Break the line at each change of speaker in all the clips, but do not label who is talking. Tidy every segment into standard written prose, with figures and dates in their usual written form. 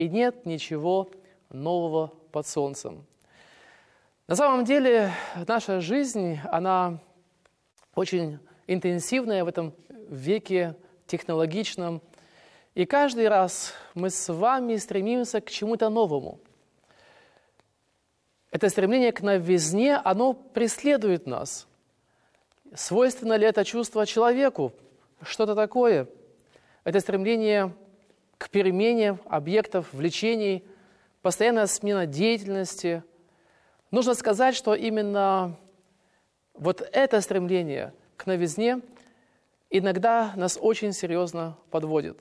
и нет ничего нового под солнцем. На самом деле наша жизнь, она очень интенсивная в этом веке технологичном. И каждый раз мы с вами стремимся к чему-то новому. Это стремление к новизне, оно преследует нас. Свойственно ли это чувство человеку? Что-то такое. Это стремление к перемене объектов, влечений, постоянная смена деятельности. Нужно сказать, что именно вот это стремление к новизне иногда нас очень серьезно подводит.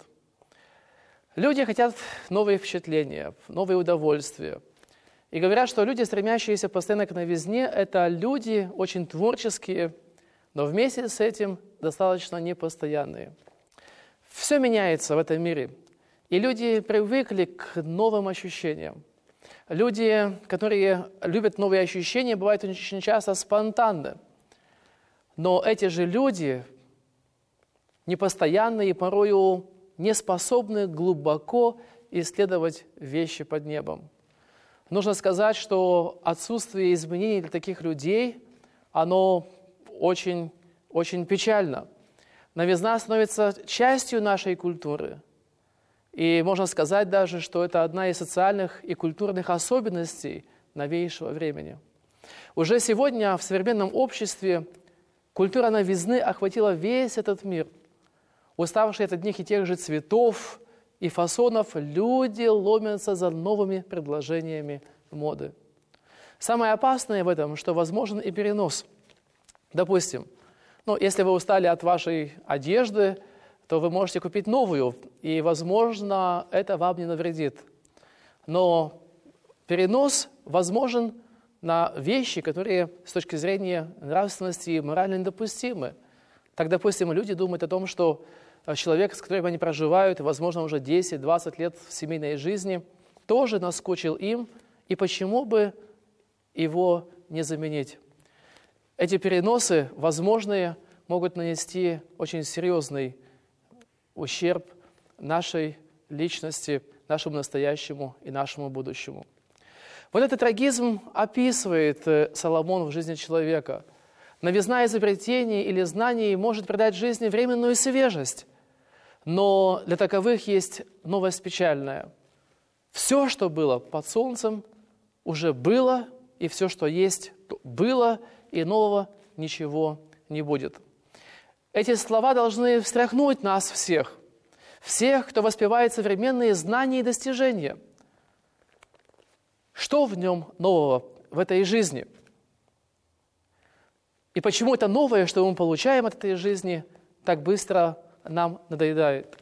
Люди хотят новые впечатления, новые удовольствия. И говорят, что люди, стремящиеся постоянно к новизне, это люди очень творческие, но вместе с этим достаточно непостоянные. Все меняется в этом мире, и люди привыкли к новым ощущениям. Люди, которые любят новые ощущения, бывают очень часто спонтанны. Но эти же люди непостоянные и порою не способны глубоко исследовать вещи под небом. Нужно сказать, что отсутствие изменений для таких людей, оно очень, очень печально. Новизна становится частью нашей культуры. И можно сказать даже, что это одна из социальных и культурных особенностей новейшего времени. Уже сегодня в современном обществе культура новизны охватила весь этот мир. Уставшие от одних и тех же цветов и фасонов, люди ломятся за новыми предложениями моды. Самое опасное в этом, что возможен и перенос. Допустим, если вы устали от вашей одежды, то вы можете купить новую, и, возможно, это вам не навредит. Но перенос возможен на вещи, которые с точки зрения нравственности морально недопустимы. Так, допустим, люди думают о том, что человек, с которым они проживают, возможно, уже 10-20 лет в семейной жизни, тоже наскучил им, и почему бы его не заменить? Эти переносы, возможные, могут нанести очень серьезный ущерб нашей личности, нашему настоящему и нашему будущему. Вот этот трагизм описывает Соломон в жизни человека. Новизна изобретений или знаний может придать жизни временную свежесть, но для таковых есть новость печальная. Все, что было под солнцем, уже было, и все, что есть, было, и нового ничего не будет. Эти слова должны встряхнуть нас всех, кто воспевает современные знания и достижения. Что в нем нового в этой жизни? И почему это новое, что мы получаем от этой жизни, так быстро нам надоедает?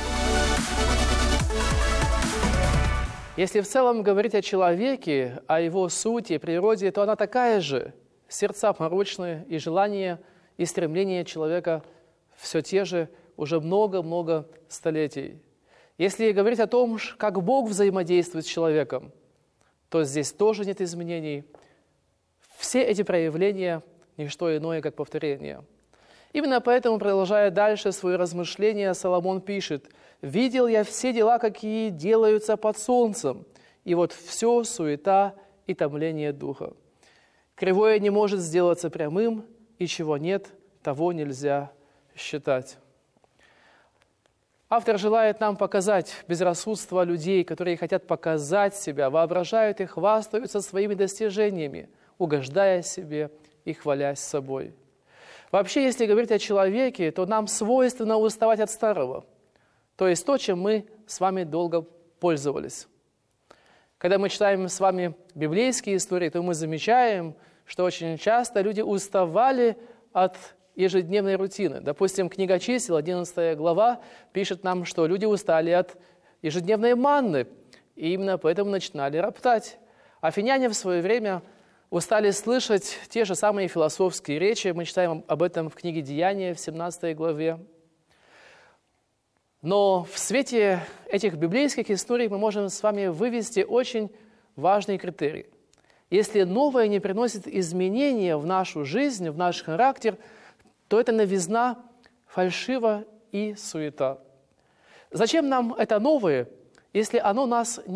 Если в целом говорить о человеке, о его сути, природе, то она такая же. Сердца порочные, и желания, и стремления человека все те же уже много-много столетий. Если говорить о том, как Бог взаимодействует с человеком, то здесь тоже нет изменений. Все эти проявления – не что иное, как повторение. Именно поэтому, продолжая дальше свое размышление, Соломон пишет: «Видел я все дела, какие делаются под солнцем, и вот все суета и томление духа. Кривое не может сделаться прямым, и чего нет, того нельзя считать». Автор желает нам показать безрассудство людей, которые хотят показать себя, воображают и хвастаются своими достижениями, угождая себе и хвалясь собой. Вообще, если говорить о человеке, то нам свойственно уставать от старого, то есть то, чем мы с вами долго пользовались. Когда мы читаем с вами библейские истории, то мы замечаем, что очень часто люди уставали от ежедневной рутины. Допустим, книга Чисел, 11 глава, пишет нам, что люди устали от ежедневной манны, и именно поэтому начинали роптать. Афиняне в свое время устали слышать те же самые философские речи. Мы читаем об этом в книге Деяния, в 17 главе. Но в свете этих библейских историй мы можем с вами вывести очень важный критерий. Если новое не приносит изменения в нашу жизнь, в наш характер, то это новизна, фальшива и суета. Зачем нам это новое, если оно нас не